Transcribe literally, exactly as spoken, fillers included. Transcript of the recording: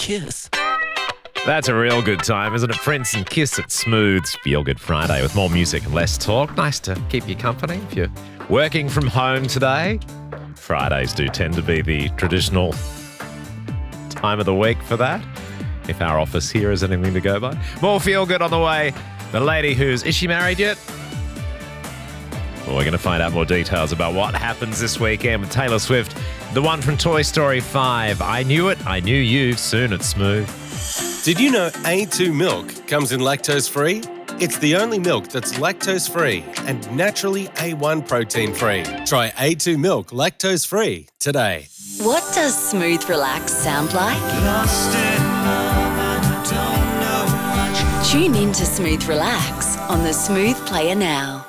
Kiss. That's a real good time, isn't it? Prince and Kiss at Smooth's Feel Good Friday with more music and less talk. Nice to keep you company if you're working from home today. Fridays do tend to be the traditional time of the week for that, if our office here is anything to go by. More Feel Good on the way. The lady who's... Is she married yet? Well, we're going to find out more details about what happens this weekend with Taylor Swift. The one from Toy Story five. I knew it. I knew you. Soon at Smooth. Did you know A two milk comes in lactose-free? It's the only milk that's lactose-free and naturally A one protein-free. Try A two milk lactose-free today. What does Smooth Relax sound like? Lost in love and I don't know much. Tune in to Smooth Relax on the Smooth Player now.